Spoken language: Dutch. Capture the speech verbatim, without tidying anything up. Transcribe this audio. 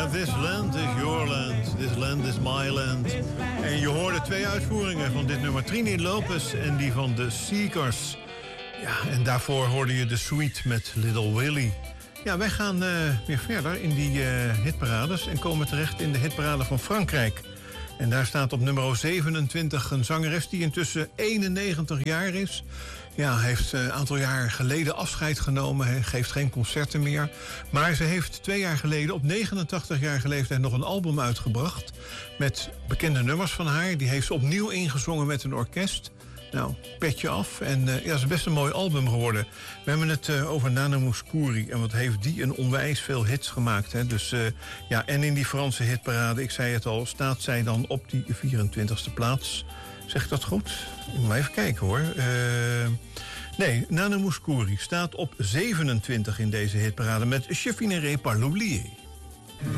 This Land is Your Land, This Land is My Land. En je hoorde twee uitvoeringen van dit nummer, Trini Lopez en die van de Seekers. Ja, en daarvoor hoorde je de Sweet met Little Willie. Ja, wij gaan uh, weer verder in die uh, hitparades en komen terecht in de hitparade van Frankrijk. En daar staat op nummer zevenentwintig een zangeres die intussen eenennegentig jaar is. Ja, heeft een aantal jaar geleden afscheid genomen. He, geeft geen concerten meer. Maar ze heeft twee jaar geleden, op negenentachtig-jarige leeftijd, nog een album uitgebracht. Met bekende nummers van haar. Die heeft ze opnieuw ingezongen met een orkest. Nou, petje af. En uh, ja, het is best een mooi album geworden. We hebben het uh, over Nana Mouskouri. En wat heeft die een onwijs veel hits gemaakt. Hè? Dus uh, ja, en in die Franse hitparade, ik zei het al, staat zij dan op die vierentwintigste plaats. Zeg ik dat goed? Ik moet even kijken hoor. Uh, nee, Nana Mouskouri staat op zevenentwintig in deze hitparade met Je finirai par l'oublier.